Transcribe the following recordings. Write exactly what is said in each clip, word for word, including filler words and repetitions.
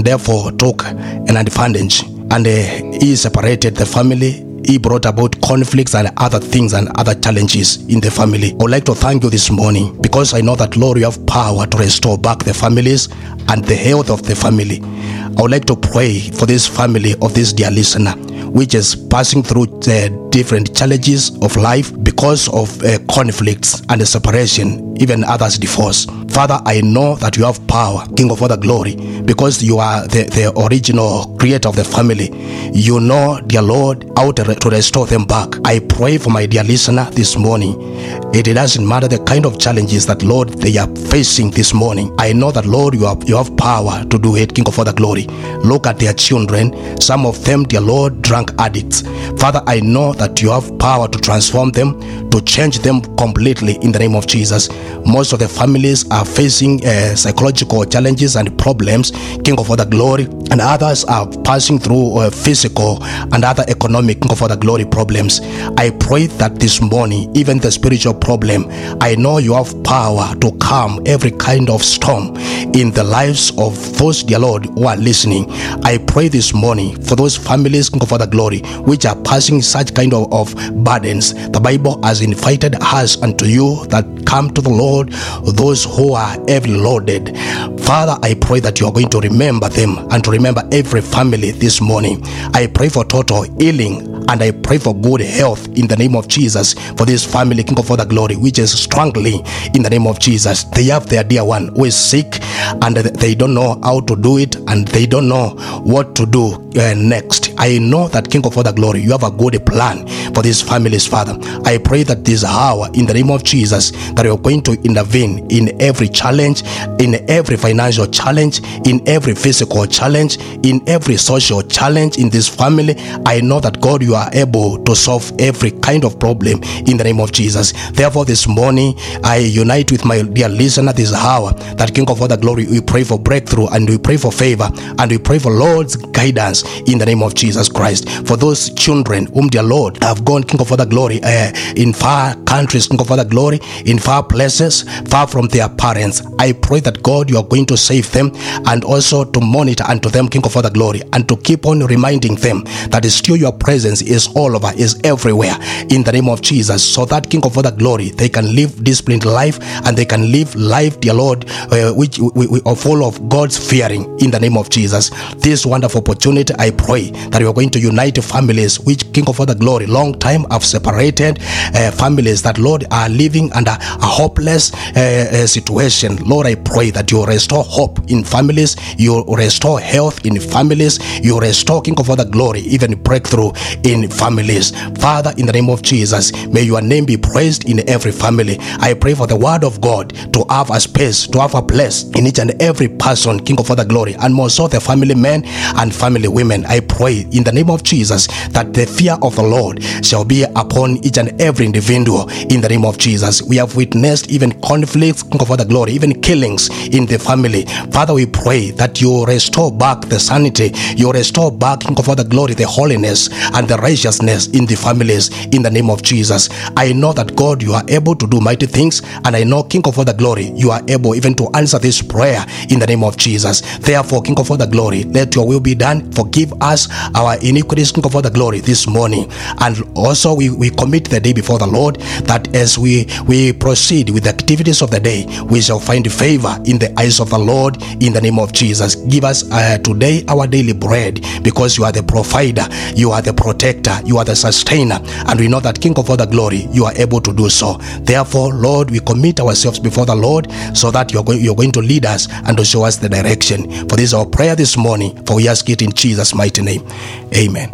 therefore took an advantage, and uh, he separated the family. He brought about conflicts and other things and other challenges in the family. I would like to thank you this morning, because I know that, Lord, you have power to restore back the families and the health of the family. I would like to pray for this family of this dear listener, which is passing through uh, different challenges of life because of uh, conflicts and separation, even others divorce. Father, I know that you have power, King of all the glory, because you are the, the original creator of the family. You know, dear Lord, how to, re- to restore them back. I pray for my dear listener this morning. It doesn't matter the kind of challenges that, Lord, they are facing this morning. I know that, Lord, you have, you have power to do it, King of all the glory. Look at their children. Some of them, dear Lord, drunk addicts. Father, I know that you have power to transform them, to change them completely in the name of Jesus. Most of the families are facing uh, psychological challenges and problems, King of all the glory, and others are passing through uh, physical and other economic, King of all the glory, problems. I pray that this morning, even the spiritual problem, I know you have power to calm every kind of storm in the lives of those, dear Lord, who are listening. I pray this morning for those families, King of all the glory, which are passing such kind of, of burdens. The Bible has invited us unto you that come to the Lord, those who are heavily loaded. Father, I pray that you are going to remember them and to remember every family this morning. I pray for total healing, and I pray for good health in the name of Jesus for this family, King of all the glory, which is strongly in the name of Jesus. They have their dear one who is sick, and they don't know how to do it, and they don't know what to do uh, next. I know that, King of all the glory, you have a good plan for these families, Father. I pray that this hour, in the name of Jesus, that you are going to intervene in every challenge, in every financial challenge, in every physical challenge, in every social challenge in this family. I know that, God, you are able to solve every kind of problem in the name of Jesus. Therefore, this morning, I unite with my dear listener this hour, that, King of all the glory, we pray for breakthrough, and we pray for favor, and we pray for Lord's guidance in the name of Jesus Christ. For those children whom, dear Lord, have gone, King of all the glory, uh, in far countries, King of all the glory, in far places, far from their parents, I pray that, God, you are going to save them, and also to monitor unto them, King of all the glory, and to keep on reminding them that is still your presence is all over, is everywhere in the name of Jesus, so that, King of all the glory, they can live disciplined life, and they can live life, dear Lord, uh, which we, we are full of God's fearing in the name of Jesus. This wonderful opportunity, I pray that you are going to unite families which, King of all the glory, long time have separated, uh, families that, Lord, are living under a hopeless uh, uh, situation. Lord, I pray that you restore hope in families, you restore health in families, you restore, King of all the glory, even breakthrough in families. Father, in the name of Jesus, may your name be praised in every family. I pray for the word of God to have a space, to have a place in each and every person, King of all the glory, and more so the family men and family women. I pray in the name of Jesus that the fear of the Lord shall be upon each and every individual in the name of Jesus. We have witnessed even conflicts, King of all the glory, even killings in the family. Father, we pray that you restore back the sanity, you restore back, King of all the glory, the holiness and the righteousness in the families in the name of Jesus. I know that, God, you are able to do mighty things, and I know, King of all the glory, you are able even to answer this prayer in the name of Jesus. Therefore, King of all the glory, let your will be done. Forgive us our iniquities, King of all the glory, this morning. And also we, we commit the day before the Lord, that as we, we proceed with the activities of the day, we shall find favor in the eyes of the Lord in the name of Jesus. Give us uh, today our daily bread, because you are the provider, you are the protector, you are the sustainer, and we know that, King of all the glory, you are able to do so. Therefore, Lord, we commit ourselves before the Lord, so that you're going, you're going to lead us and to show us the direction. For this is our prayer this morning, for we ask it in Jesus' mighty name. Amen.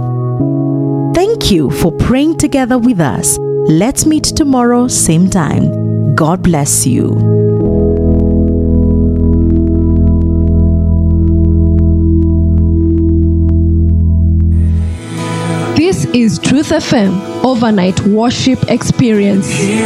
Thank you for praying together with us. Let's meet tomorrow, same time. God bless you. This is Truth F M Overnight Worship Experience.